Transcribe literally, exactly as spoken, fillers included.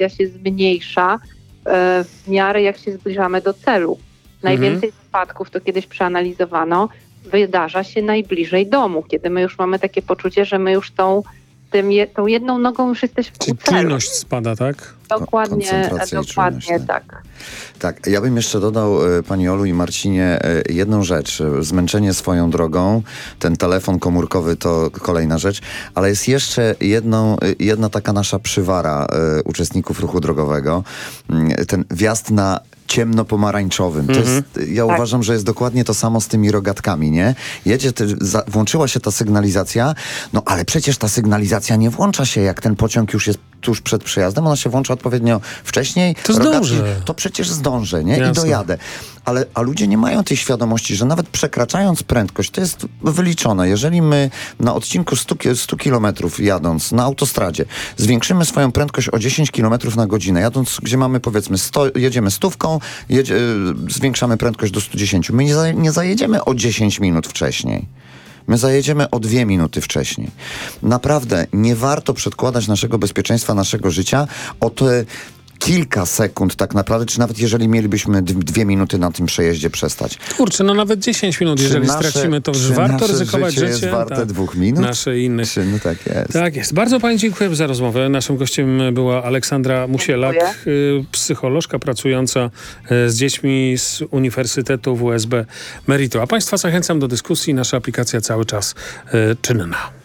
sygnalizacja się zmniejsza e, w miarę jak się zbliżamy do celu. Najwięcej mhm. wypadków, to kiedyś przeanalizowano, wydarza się najbliżej domu, kiedy my już mamy takie poczucie, że my już tą, tym je, tą jedną nogą już jesteśmy Czyli u celu. czujność spada, tak? Dokładnie, dokładnie czujność, tak. Tak, ja bym jeszcze dodał pani Olu i Marcinie jedną rzecz. Zmęczenie swoją drogą, ten telefon komórkowy to kolejna rzecz, ale jest jeszcze jedną, jedna taka nasza przywara y, uczestników ruchu drogowego. Y, ten wjazd na ciemno-pomarańczowym. To Mhm. jest, ja Tak. uważam, że jest dokładnie to samo z tymi rogatkami, nie? Jedzie, ty, za, włączyła się ta sygnalizacja, no ale przecież ta sygnalizacja nie włącza się, jak ten pociąg już jest tuż przed przejazdem, ona się włącza odpowiednio wcześniej. To zdążę. To przecież zdążę, nie? Jasne. I dojadę. Ale, a ludzie nie mają tej świadomości, że nawet przekraczając prędkość, to jest wyliczone. Jeżeli my na odcinku stu kilometrów jadąc na autostradzie zwiększymy swoją prędkość o dziesięć kilometrów na godzinę, jadąc, gdzie mamy powiedzmy sto, jedziemy stówką, jedzie, zwiększamy prędkość do stu dziesięciu. My nie, za, nie zajedziemy o dziesięć minut wcześniej. My zajedziemy o dwie minuty wcześniej. Naprawdę nie warto przedkładać naszego bezpieczeństwa, naszego życia o te kilka sekund tak naprawdę, czy nawet jeżeli mielibyśmy d- dwie minuty na tym przejeździe przestać. Kurczę, no nawet dziesięć minut, Czy jeżeli nasze- stracimy, to czy już warto nasze ryzykować życie życie. jest warte tak. dwóch minut? Nasze i innych. Czy, no tak jest. Tak jest. Bardzo pani dziękuję za rozmowę. Naszym gościem była Aleksandra Musielak, y, psycholożka pracująca y, z dziećmi z Uniwersytetu W S B Merito. A państwa zachęcam do dyskusji. Nasza aplikacja cały czas y, czynna.